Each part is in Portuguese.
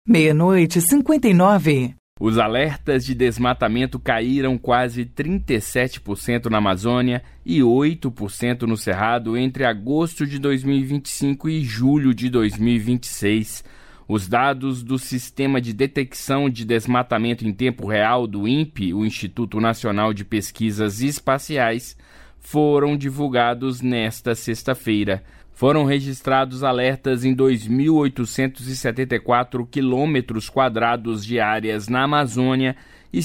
00:59. Os alertas de desmatamento caíram quase 37% na Amazônia e 8% no Cerrado entre agosto de 2025 e julho de 2026. Os dados do Sistema de Detecção de Desmatamento em Tempo Real do INPE, o Instituto Nacional de Pesquisas Espaciais, foram divulgados nesta sexta-feira. Foram registrados alertas em 2.874 quilômetros quadrados de áreas na Amazônia e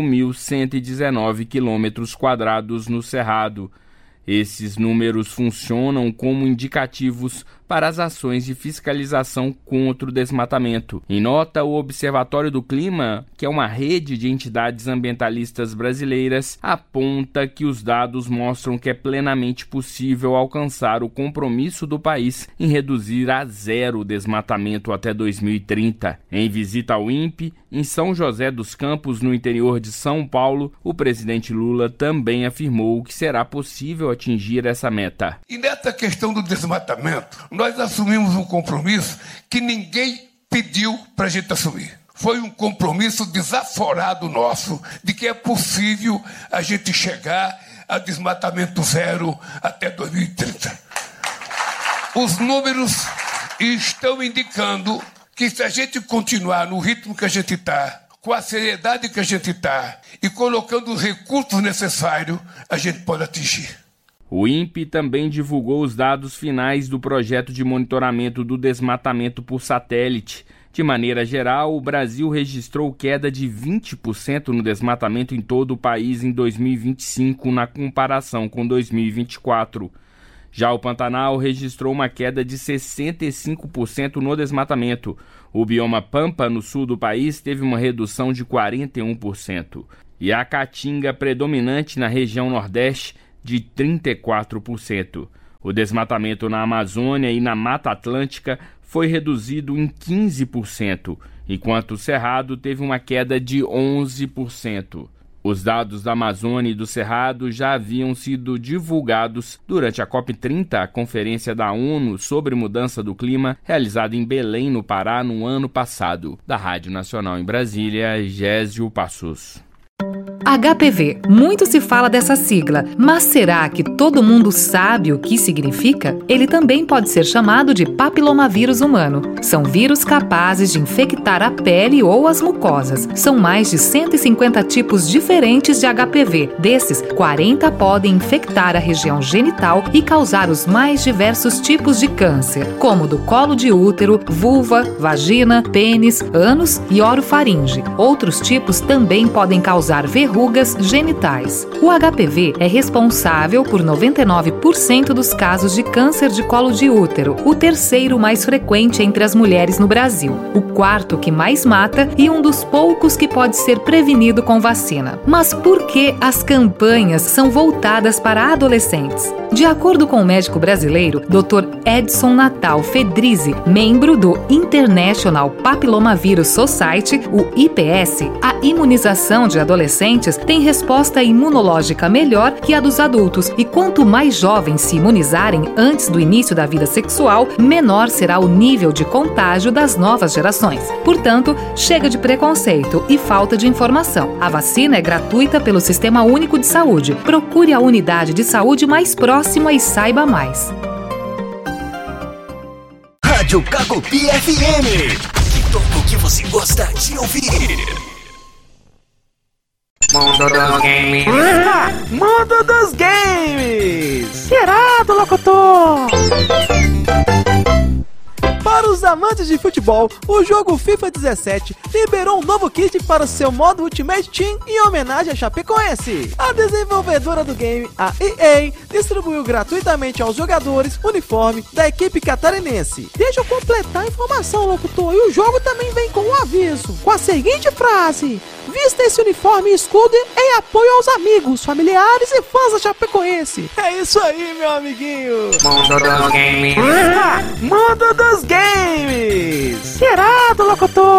5.119 quilômetros quadrados no Cerrado. Esses números funcionam como indicativos para as ações de fiscalização contra o desmatamento. Em nota, o Observatório do Clima, que é uma rede de entidades ambientalistas brasileiras, aponta que os dados mostram que é plenamente possível alcançar o compromisso do país em reduzir a zero o desmatamento até 2030. Em visita ao INPE, em São José dos Campos, no interior de São Paulo, o presidente Lula também afirmou que será possível atingir essa meta. E nessa questão do desmatamento, nós assumimos um compromisso que ninguém pediu para a gente assumir. Foi um compromisso desaforado nosso de que é possível a gente chegar a desmatamento zero até 2030. Os números estão indicando que se a gente continuar no ritmo que a gente está, com a seriedade que a gente está e colocando os recursos necessários, a gente pode atingir. O INPE também divulgou os dados finais do projeto de monitoramento do desmatamento por satélite. De maneira geral, o Brasil registrou queda de 20% no desmatamento em todo o país em 2025, na comparação com 2024. Já o Pantanal registrou uma queda de 65% no desmatamento. O bioma Pampa, no sul do país, teve uma redução de 41%. E a Caatinga, predominante na região Nordeste, de 34%. O desmatamento na Amazônia e na Mata Atlântica foi reduzido em 15%, enquanto o Cerrado teve uma queda de 11%. Os dados da Amazônia e do Cerrado já haviam sido divulgados durante a COP30, a Conferência da ONU sobre Mudança do Clima, realizada em Belém, no Pará, no ano passado. Da Rádio Nacional em Brasília, Gésio Passos. HPV. Muito se fala dessa sigla, mas será que todo mundo sabe o que significa? Ele também pode ser chamado de papilomavírus humano. São vírus capazes de infectar a pele ou as mucosas. São mais de 150 tipos diferentes de HPV. Desses, 40 podem infectar a região genital e causar os mais diversos tipos de câncer, como do colo de útero, vulva, vagina, pênis, ânus e orofaringe. Outros tipos também podem causar verrugas genitais. O HPV é responsável por 99% dos casos de câncer de colo de útero, o terceiro mais frequente entre as mulheres no Brasil, o quarto que mais mata e um dos poucos que pode ser prevenido com vacina. Mas por que as campanhas são voltadas para adolescentes? De acordo com o médico brasileiro Dr. Edson Natal Fedrizi, membro do International Papillomavirus Society, o IPS, a imunização de adolescentes tem resposta imunológica melhor que a dos adultos e quanto mais jovens se imunizarem antes do início da vida sexual, menor será o nível de contágio das novas gerações. Portanto, chega de preconceito e falta de informação. A vacina é gratuita pelo Sistema Único de Saúde. Procure a unidade de saúde mais próxima e saiba mais. Rádio Cacopi FM. Que toca o que você gosta de ouvir. Mundo dos Games. Mundo dos Games. Irado, locutor. Para os amantes de futebol, o jogo FIFA 17 liberou um novo kit para o seu modo Ultimate Team em homenagem a Chapecoense. A desenvolvedora do game, a EA, distribuiu gratuitamente aos jogadores o uniforme da equipe catarinense. Deixa eu completar a informação, locutor, e o jogo também vem com um aviso, com a seguinte frase: vista esse uniforme e escudo em apoio aos amigos, familiares e fãs da Chapecoense. É isso aí, meu amiguinho. Mundo dos Games. Mundo dos Games. Irado, locutor.